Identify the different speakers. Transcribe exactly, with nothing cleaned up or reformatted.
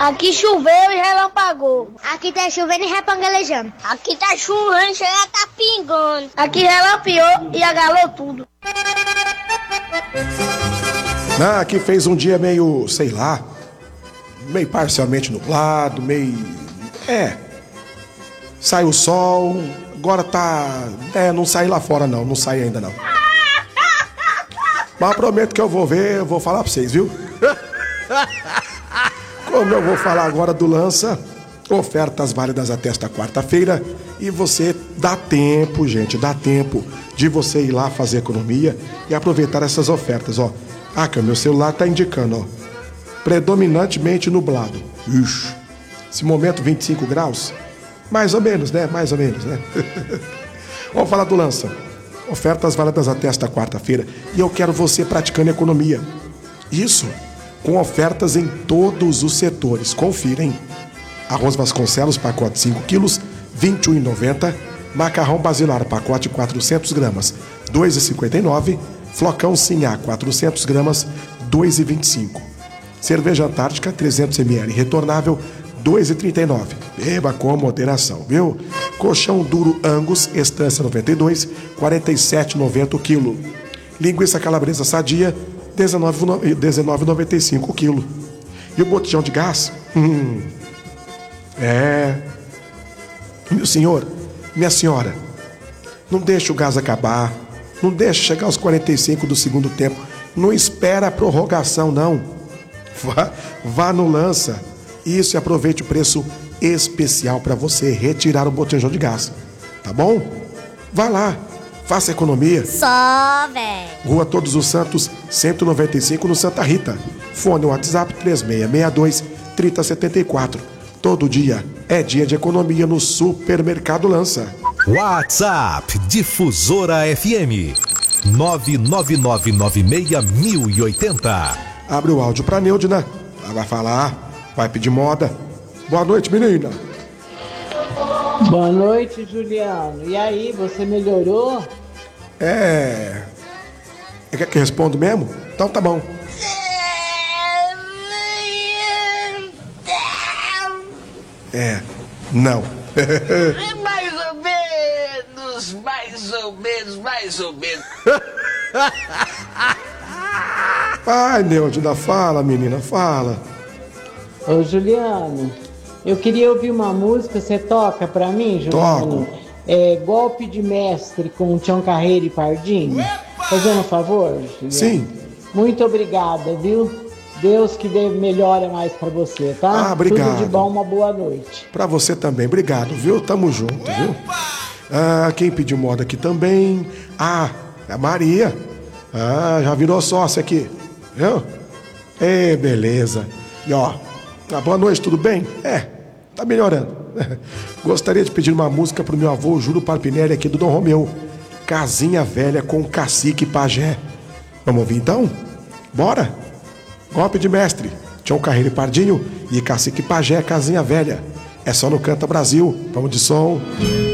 Speaker 1: Aqui choveu e relampagou.
Speaker 2: Aqui tá chovendo e repangalejando.
Speaker 1: Aqui tá chovendo e chega tá pingando. Aqui relampiou e agalou tudo.
Speaker 3: Ah, aqui fez um dia meio, sei lá, meio parcialmente nublado, meio... É, sai o sol, agora tá... É, não sai lá fora não, não sai ainda não. Mas prometo que eu vou ver, eu vou falar pra vocês, viu? Como eu vou falar agora do Lança, ofertas válidas até esta quarta-feira, e você dá tempo, gente, dá tempo de você ir lá fazer economia e aproveitar essas ofertas, ó. Ah, que o meu celular tá indicando, ó, predominantemente nublado. Ixi, esse momento vinte e cinco graus, mais ou menos, né? Mais ou menos, né? Vamos falar do Lança. Ofertas válidas até esta quarta-feira, e eu quero você praticando economia. Isso, com ofertas em todos os setores. Confira, hein? Arroz Vasconcelos, pacote cinco quilos, vinte e um reais e noventa centavos. Macarrão Basilar, pacote quatrocentas gramas, dois reais e cinquenta e nove centavos. Flocão Sinhá, quatrocentas gramas, dois reais e vinte e cinco centavos. Cerveja Antártica, trezentos mililitros, retornável, dois reais e trinta e nove centavos. Beba com moderação, viu? Colchão duro Angus, Estância noventa e dois, quarenta e sete reais e noventa centavos o quilo. Linguiça calabresa sadia, dezenove reais e noventa e cinco centavos o quilo. E o botijão de gás? Hum, é... Meu senhor, minha senhora, não deixe o gás acabar, não deixe chegar aos quarenta e cinco do segundo tempo, não espera a prorrogação, não. Vá, vá no Lança, isso, e aproveite o preço especial para você retirar o botijão de gás, tá bom? Vá lá, faça economia.
Speaker 2: Só, velho.
Speaker 3: Rua Todos os Santos, cento e noventa e cinco, no Santa Rita. Fone WhatsApp três seis seis dois, três zero sete quatro. Todo dia é dia de economia no Supermercado Lança.
Speaker 4: WhatsApp Difusora F M nove nove nove nove seis zero oito zero.
Speaker 3: Abre o áudio pra Neudina. Ela vai falar, vai pedir moda. Boa noite, menina.
Speaker 5: Boa noite, Juliano. E aí, você melhorou?
Speaker 3: É... Quer que eu respondo mesmo? Então tá bom. É, não.
Speaker 6: Mais ou menos, mais ou menos, mais ou menos.
Speaker 3: Ai, Neudina, fala, menina, fala.
Speaker 5: Ô, Juliano, eu queria ouvir uma música, você toca pra mim, Juliano?
Speaker 3: Toco.
Speaker 5: É Golpe de Mestre com Tião Carreiro e Pardinho. Fazendo um favor, Juliano?
Speaker 3: Sim.
Speaker 5: Muito obrigada, viu? Deus que dê melhora mais pra você, tá?
Speaker 3: Ah, obrigado.
Speaker 5: Tudo de bom, uma boa noite.
Speaker 3: Pra você também, obrigado, viu? Tamo junto, viu? Ah, quem pediu moda aqui também? Ah, é a Maria. Ah, já virou sócia aqui, viu? Ê, beleza. E ó, ah, boa noite, tudo bem? É, tá melhorando. Gostaria de pedir uma música pro meu avô Júlio Parpinelli aqui do Dom Romeu. Casinha Velha com Cacique e Pajé. Vamos ouvir então? Bora? Golpe de Mestre, Tião Carreiro e Pardinho e Cacique e Pajé, Casinha Velha. É só no Canta Brasil. Vamos de som.